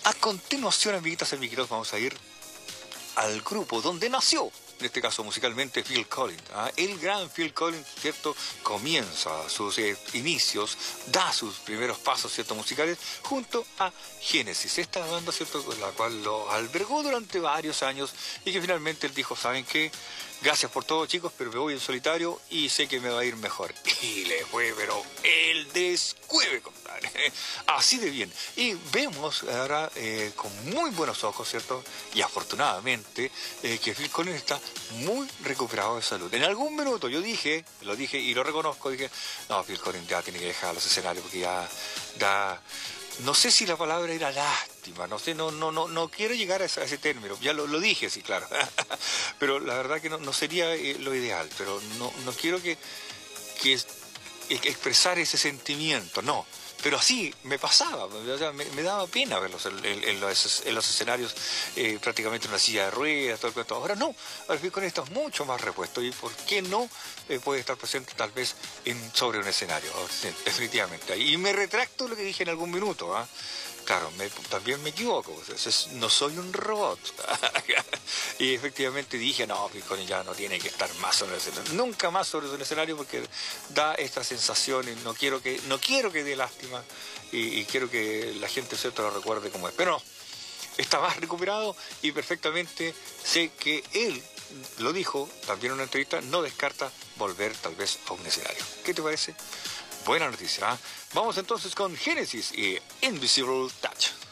A continuación, amiguitas y amiguitos, vamos a ir al grupo donde nació, en este caso musicalmente, Phil Collins. El gran Phil Collins, ¿cierto?, comienza sus inicios, da sus primeros pasos, ¿cierto?, musicales, junto a Genesis, esta banda, ¿cierto?, con la cual lo albergó durante varios años y que finalmente él dijo, ¿saben qué? Gracias por todo, chicos, pero me voy en solitario y sé que me va a ir mejor. Y le fue, pero el descueve, compadre. Así de bien. Y vemos ahora con muy buenos ojos, ¿cierto? Y afortunadamente que Phil Collins está muy recuperado de salud. En algún minuto yo lo dije y lo reconozco, dije, no, Phil Collins ya tiene que dejar los escenarios porque ya da... No sé si la palabra era lástima, no sé, no quiero llegar a ese término, ya lo dije, sí, claro, pero la verdad que no sería lo ideal, pero no quiero que expresar ese sentimiento, no. Pero así me pasaba, o sea, me daba pena verlos en los escenarios, prácticamente en una silla de ruedas, todo el cuento. Ahora no, ahora Phil Collins está mucho más repuesto y ¿por qué no puede estar presente tal vez sobre un escenario? Sí, definitivamente. Y me retracto lo que dije en algún minuto, ¿ah? Claro, también me equivoco, no soy un robot. Y efectivamente dije, no, Phil Collins ya no tiene que estar más sobre el escenario, nunca más sobre un escenario porque da esta sensación y no quiero que dé lástima y quiero que la gente, ¿cierto?, lo recuerde como es. Pero no, está más recuperado y perfectamente sé que él lo dijo también en una entrevista, no descarta volver tal vez a un escenario. ¿Qué te parece? Buena noticia, ¿eh? Vamos entonces con Genesis y Invisible Touch.